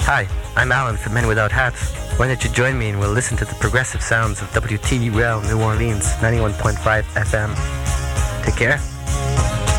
Hi, I'm Alan from Men Without Hats. Why don't you join me and we'll listen to the progressive sounds of WTRL New Orleans 91.5 FM. Take care.